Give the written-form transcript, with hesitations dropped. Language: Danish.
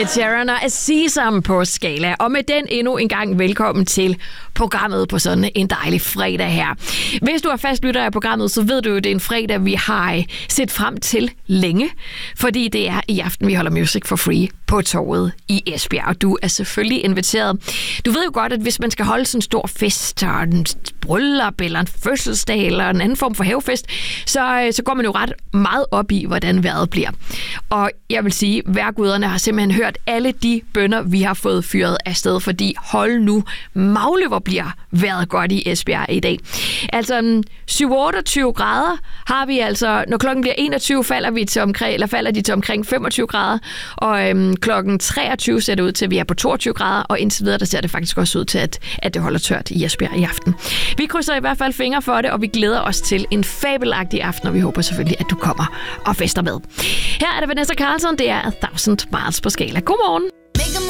Ed Sheeran og Sesam på Skala. Og med den endnu en gang velkommen til programmet på sådan en dejlig fredag her. Hvis du er fast lytter af programmet, så ved du jo, det er en fredag, vi har set frem til længe. Fordi det er i aften, vi holder Music for Free på Torvet i Esbjerg. Og du er selvfølgelig inviteret. Du ved jo godt, at hvis man skal holde sådan en stor fest, og en bryllup, eller en fødselsdag, eller en anden form for havefest, så går man jo ret meget op i, hvordan vejret bliver. Og jeg vil sige, vejrguderne har simpelthen hørt alle de bønner, vi har fået fyret afsted, fordi hold nu, magle, hvor bliver vejret godt i Esbjerg i dag. Altså 7-28 grader har vi altså, når klokken bliver 21, falder de til omkring 25 grader, og klokken 23 ser det ud til, at vi er på 22 grader, og indtil videre, der ser det faktisk også ud til, at det holder tørt i Esbjerg i aften. Vi krydser i hvert fald fingre for det, og vi glæder os til en fabelagtig aften, og vi håber selvfølgelig, at du kommer og fester med. Her er det Vanessa Carlson, det er 1000 Miles på Skala. Godmorgen!